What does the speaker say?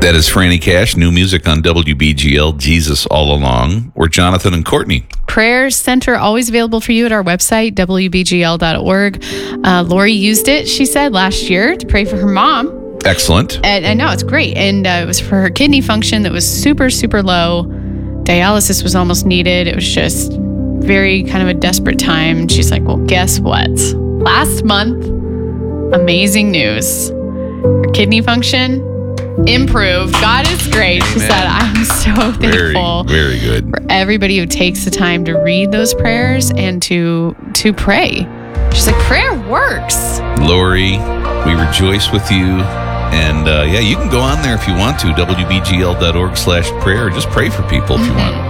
That is Franny Cash, new music on WBGL, Jesus All Along. We're Jonathan and Courtney. Prayer Center, always available for you at our website, WBGL.org. Lori used it, she said, last year to pray for her mom. Excellent. And I know, it's great. And it was for her kidney function that was super, super low. Dialysis was almost needed. It was just very kind of a desperate time. And she's like, well, guess what? Last month, amazing news. Her kidney function improved. God is great. Amen. She said, I'm so thankful. Very good. For everybody who takes the time to read those prayers and to pray. She's like, prayer works. Lori, we rejoice with you. And you can go on there if you want to, WBGL.org/prayer. Just pray for people if you want.